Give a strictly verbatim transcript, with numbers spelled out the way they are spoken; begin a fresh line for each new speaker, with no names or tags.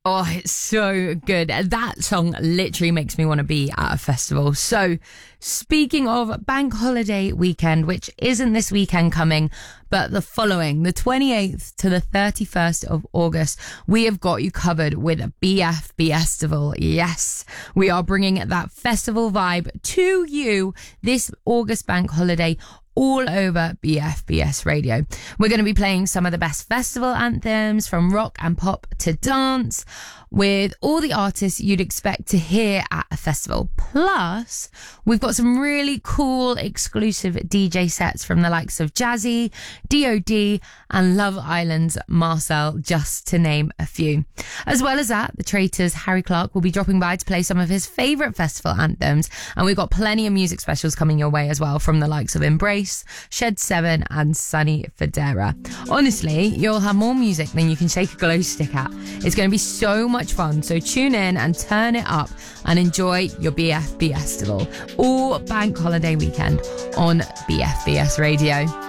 Oh, it's so good. That song literally makes me want to be at a festival. So, speaking of bank holiday weekend, which isn't this weekend coming, but the following, the twenty-eighth to the thirty-first of August, we have got you covered with a B F Festival. Yes, we are bringing that festival vibe to you this August bank holiday, all over B F B S Radio. We're going to be playing some of the best festival anthems, from rock and pop to dance, with all the artists you'd expect to hear at a festival. Plus, we've got some really cool exclusive D J sets from the likes of Jazzy, D O D and Love Island's Marcel, just to name a few. As well as that, the Traitors' Harry Clark will be dropping by to play some of his favourite festival anthems, and we've got plenty of music specials coming your way as well, from the likes of Embrace, Shed seven and Sunny Federa. Honestly, you'll have more music than you can shake a glow stick at. It's going to be so much fun, so tune in and turn it up and enjoy your B F Festival all bank holiday weekend on B F B S Radio.